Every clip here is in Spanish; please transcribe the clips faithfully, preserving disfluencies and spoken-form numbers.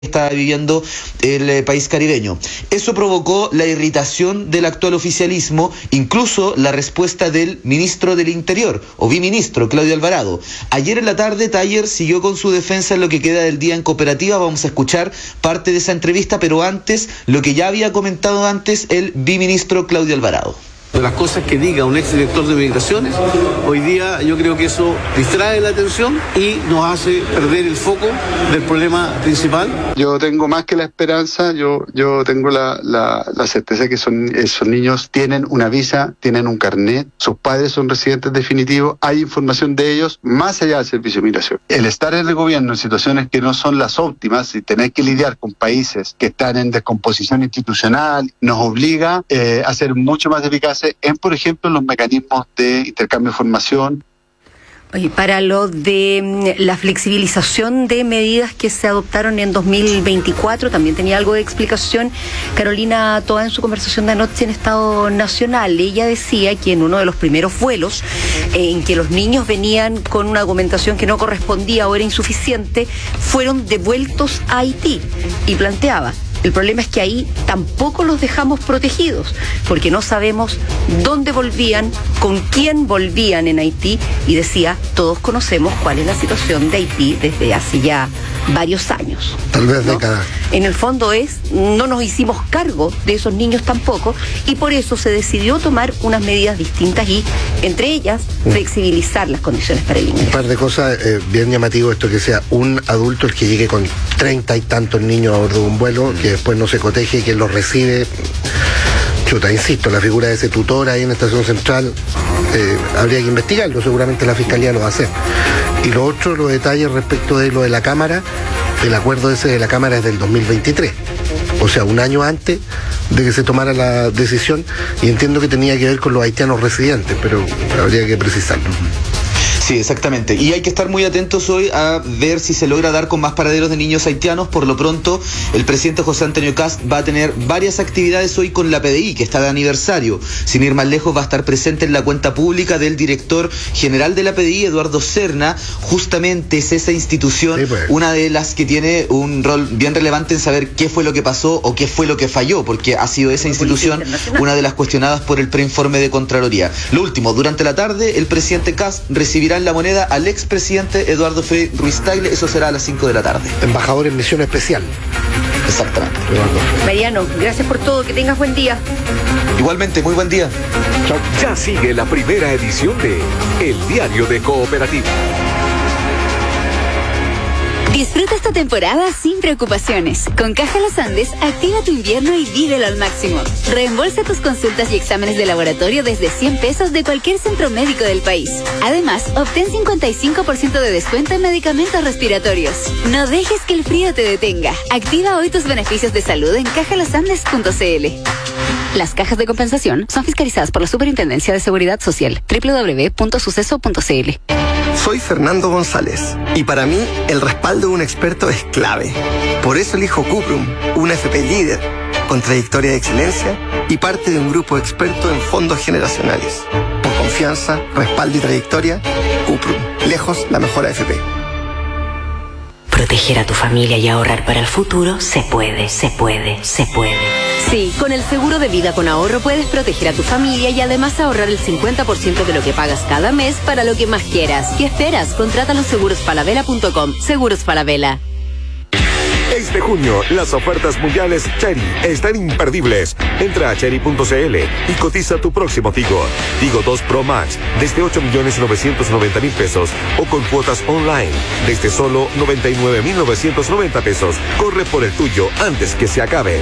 está viviendo el eh, país caribeño. Eso provocó la irritación del actual oficialismo, incluso la respuesta del ministro del Interior, o biministro, Claudio Alvarado. Ayer en la tarde, Taller siguió con su defensa en lo que queda del día en Cooperativa. Vamos a escuchar parte de esa entrevista, pero antes, lo que ya había comentado antes el biministro Claudio Alvarado. De las cosas que diga un exdirector de migraciones, hoy día yo creo que eso distrae la atención y nos hace perder el foco del problema principal. Yo tengo más que la esperanza, yo, yo tengo la, la, la certeza que son, esos niños tienen una visa, tienen un carnet, sus padres son residentes definitivos, hay información de ellos más allá del servicio de migración. El estar en el gobierno en situaciones que no son las óptimas y tener que lidiar con países que están en descomposición institucional nos obliga eh, a ser mucho más eficaces en, por ejemplo, los mecanismos de intercambio de información. Oye, para lo de la flexibilización de medidas que se adoptaron en dos mil veinticuatro, también tenía algo de explicación Carolina Toa en su conversación de anoche en Estado Nacional. Ella decía que en uno de los primeros vuelos, en que los niños venían con una documentación que no correspondía o era insuficiente, fueron devueltos a Haití, y planteaba: el problema es que ahí tampoco los dejamos protegidos, porque no sabemos dónde volvían, con quién volvían en Haití, y decía, todos conocemos cuál es la situación de Haití desde hace ya varios años. Tal vez ¿no? décadas. En el fondo es, no nos hicimos cargo de esos niños tampoco, y por eso se decidió tomar unas medidas distintas y, entre ellas, flexibilizar las condiciones para el ingreso. Un par de cosas, eh, bien llamativo esto que sea un adulto el que llegue con treinta y tantos niños a bordo de un vuelo, que después no se coteje, que los recibe. Chuta, insisto, la figura de ese tutor ahí en Estación Central, eh, habría que investigarlo, seguramente la Fiscalía lo va a hacer. Y lo otro, los detalles respecto de lo de la Cámara, el acuerdo ese de la Cámara es del dos mil veintitrés, o sea, un año antes de que se tomara la decisión, y entiendo que tenía que ver con los haitianos residentes, pero habría que precisarlo. Sí, exactamente. Y hay que estar muy atentos hoy a ver si se logra dar con más paraderos de niños haitianos. Por lo pronto, el presidente José Antonio Kast va a tener varias actividades hoy con la P D I, que está de aniversario. Sin ir más lejos, va a estar presente en la cuenta pública del director general de la P D I, Eduardo Serna. Justamente es esa institución, sí, pues, una de las que tiene un rol bien relevante en saber qué fue lo que pasó o qué fue lo que falló, porque ha sido esa institución una de las cuestionadas por el preinforme de Contraloría. Lo último, durante la tarde, el presidente Kast recibirá en La Moneda al expresidente Eduardo Frei Ruiz-Tagle. Eso será a las cinco de la tarde. Embajador en misión especial. Exactamente. Mariano, gracias por todo, que tengas buen día. Igualmente, muy buen día. Chao. Ya sigue la primera edición de El Diario de Cooperativa. Disfruta esta temporada sin preocupaciones. Con Caja Los Andes, activa tu invierno y vívelo al máximo. Reembolsa tus consultas y exámenes de laboratorio desde cien pesos de cualquier centro médico del país. Además, obtén cincuenta y cinco por ciento de descuento en medicamentos respiratorios. No dejes que el frío te detenga. Activa hoy tus beneficios de salud en caja los andes punto c l. Las cajas de compensación son fiscalizadas por la Superintendencia de Seguridad Social. doble u doble u doble u punto suceso punto c l. Soy Fernando González y para mí el respaldo de un experto es clave. Por eso elijo Cuprum, una F P líder, con trayectoria de excelencia y parte de un grupo experto en fondos generacionales. Por confianza, respaldo y trayectoria, Cuprum, lejos la mejor A F P. Proteger a tu familia y ahorrar para el futuro se puede, se puede, se puede. Sí, con el seguro de vida con ahorro puedes proteger a tu familia y además ahorrar el cincuenta por ciento de lo que pagas cada mes para lo que más quieras. ¿Qué esperas? Contrata los seguros falabella punto com. Seguros Falabella. Este junio, las ofertas mundiales Chery están imperdibles. Entra a chery punto c l y cotiza tu próximo Tigo. Tigo dos Pro Max desde ocho millones novecientos noventa mil pesos o con cuotas online desde solo noventa y nueve mil novecientos noventa pesos. Corre por el tuyo antes que se acabe.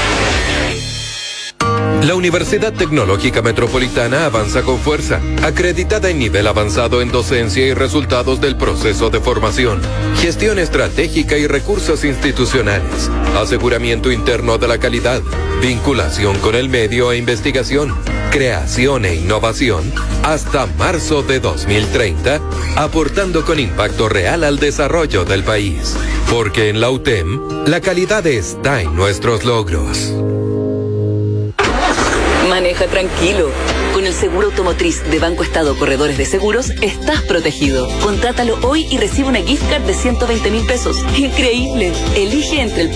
La Universidad Tecnológica Metropolitana avanza con fuerza, acreditada en nivel avanzado en docencia y resultados del proceso de formación, gestión estratégica y recursos institucionales, aseguramiento interno de la calidad, vinculación con el medio e investigación, creación e innovación, hasta marzo de dos mil treinta, aportando con impacto real al desarrollo del país. Porque en la U T E M, la calidad está en nuestros logros. Maneja tranquilo. Con el seguro automotriz de Banco Estado Corredores de Seguros, estás protegido. Contrátalo hoy y recibe una gift card de ciento veinte mil pesos. ¡Increíble! Elige entre el